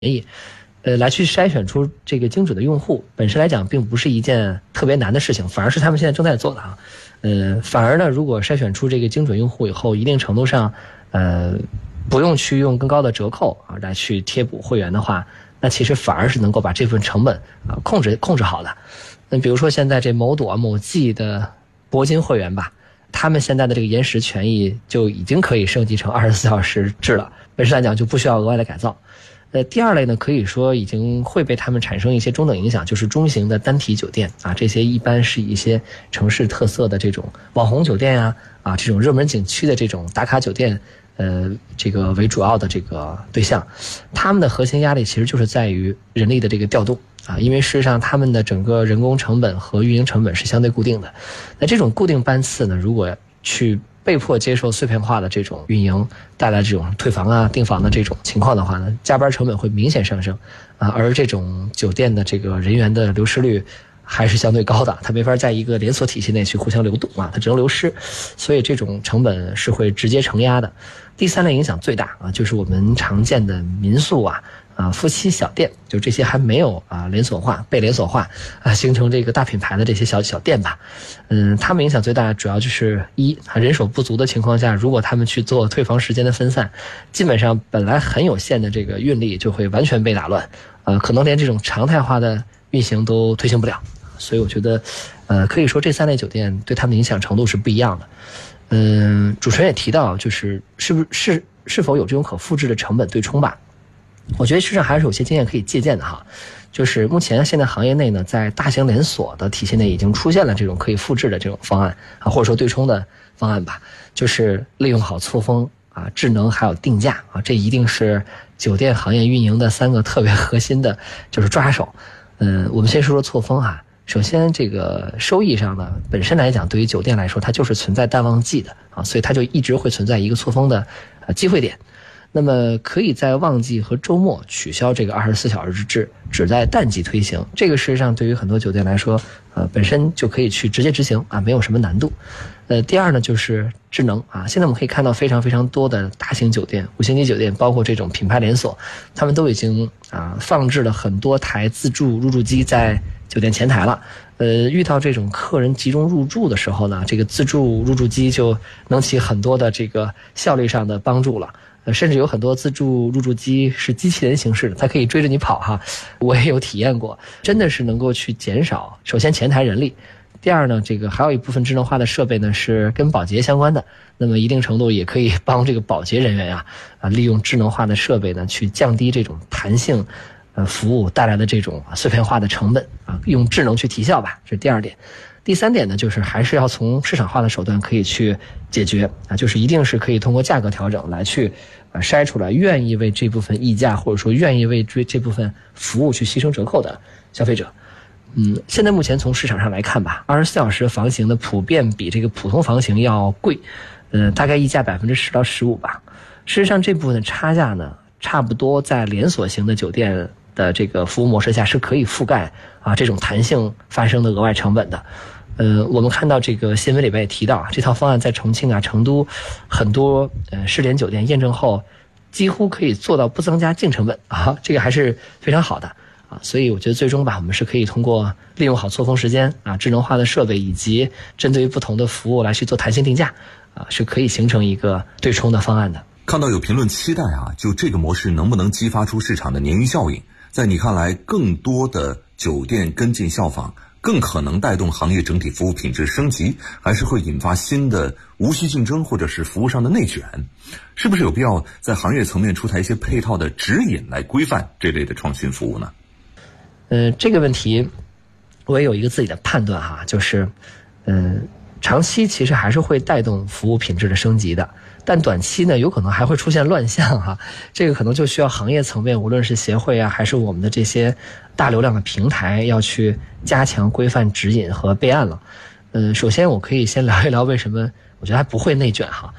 宜，来去筛选出这个精准的用户，本身来讲并不是一件特别难的事情，反而是他们现在正在做的啊。反而呢，如果筛选出这个精准用户以后，一定程度上，不用去用更高的折扣啊来去贴补会员的话，那其实反而是能够把这部分成本啊控制好的。那比如说现在这某朵某季的铂金会员吧，他们现在的这个延时权益就已经可以升级成24小时制了，本身来讲就不需要额外的改造。第二类呢，可以说已经会被他们产生一些中等影响，就是中型的单体酒店啊，这些一般是一些城市特色的这种网红酒店啊这种热门景区的这种打卡酒店，这个为主要的这个对象，他们的核心压力其实就是在于人力的这个调动啊，因为事实上他们的整个人工成本和运营成本是相对固定的，那这种固定班次呢，如果去被迫接受碎片化的这种运营带来这种退房啊订房的这种情况的话呢，加班成本会明显上升啊，而这种酒店的这个人员的流失率还是相对高的，它没法在一个连锁体系内去互相流动啊，它只能流失，所以这种成本是会直接承压的。第三类影响最大啊，就是我们常见的民宿夫妻小店，就这些还没有连锁化、被连锁化形成这个大品牌的这些小店吧。他们影响最大，主要就是人手不足的情况下，如果他们去做退房时间的分散，基本上本来很有限的这个运力就会完全被打乱，可能连这种常态化的运行都推行不了。所以我觉得，可以说这三类酒店对他们的影响程度是不一样的。主持人也提到，就是是否有这种可复制的成本对冲吧？我觉得实际上还是有些经验可以借鉴的哈。就是目前现在行业内呢，在大型连锁的体系内已经出现了这种可以复制的这种方案或者说对冲的方案吧。就是利用好错峰智能还有定价这一定是酒店行业运营的3个特别核心的就是抓手。我们先说说错峰首先这个收益上呢，本身来讲对于酒店来说它就是存在淡旺季的所以它就一直会存在一个错峰的机会点。那么可以在旺季和周末取消这个24小时制，只在淡季推行，这个事实上对于很多酒店来说本身就可以去直接执行没有什么难度。第二呢就是智能现在我们可以看到非常非常多的大型酒店、5星级酒店，包括这种品牌连锁，他们都已经放置了很多台自助入住机在酒店前台了。遇到这种客人集中入住的时候呢，这个自助入住机就能起很多的这个效率上的帮助了。甚至有很多自助入住机是机器人形式的，它可以追着你跑我也有体验过，真的是能够去减少首先前台人力，第二呢，这个还有一部分智能化的设备呢是跟保洁相关的，那么一定程度也可以帮这个保洁人员利用智能化的设备呢去降低这种弹性服务带来的这种碎片化的成本用智能去提效吧，这是第二点。第三点呢，就是还是要从市场化的手段可以去解决就是一定是可以通过价格调整来去筛出来愿意为这部分溢价或者说愿意为这部分服务去牺牲折扣的消费者。现在目前从市场上来看吧，24小时房型的普遍比这个普通房型要贵，大概溢价10%到15%吧。事实上这部分的差价呢，差不多在连锁型的酒店的这个服务模式下是可以覆盖这种弹性发生的额外成本的。我们看到这个新闻里边也提到这套方案在重庆成都很多失联酒店验证后几乎可以做到不增加净成本这个还是非常好的所以我觉得最终吧，我们是可以通过利用好错峰时间智能化的设备以及针对于不同的服务来去做弹性定价是可以形成一个对冲的方案的。 看到有评论期待就这个模式能不能激发出市场的鲶鱼效应，在你看来更多的酒店跟进效仿更可能带动行业整体服务品质升级，还是会引发新的无序竞争或者是服务上的内卷？是不是有必要在行业层面出台一些配套的指引来规范这类的创新服务呢？ 这个问题我也有一个自己的判断就是长期其实还是会带动服务品质的升级的，但短期呢有可能还会出现乱象这个可能就需要行业层面，无论是协会还是我们的这些大流量的平台要去加强规范指引和备案了。首先我可以先聊一聊为什么我觉得还不会内卷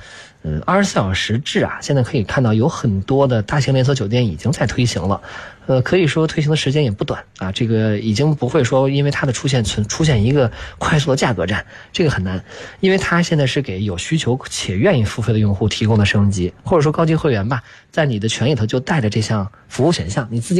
24小时制啊，现在可以看到有很多的大型连锁酒店已经在推行了，可以说推行的时间也不短啊，这个已经不会说因为它的出现一个快速的价格战，这个很难，因为它现在是给有需求且愿意付费的用户提供的升级，或者说高级会员吧，在你的权益里头就带着这项服务选项，你自己